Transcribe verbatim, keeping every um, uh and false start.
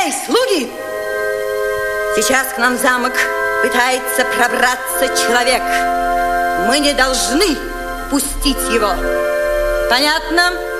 Эй, слуги! Сейчас к нам в замок пытается пробраться человек. Мы не должны пустить его. Понятно?